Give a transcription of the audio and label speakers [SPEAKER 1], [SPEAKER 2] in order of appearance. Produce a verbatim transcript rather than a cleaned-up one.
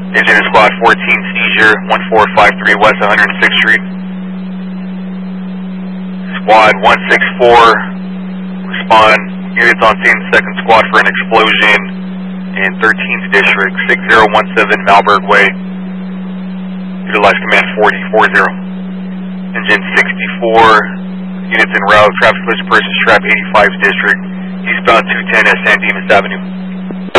[SPEAKER 1] Engine in Squad fourteen, seizure, one four five three West one hundred sixth Street. Squad one six four, respond, units on scene, second squad for an explosion in thirteenth District, six zero one seven Malberg Way. Utilize command forty forty. Engine sixty-four, units en route, traffic collision person strap eighty-five District, eastbound two ten at San Dimas Avenue.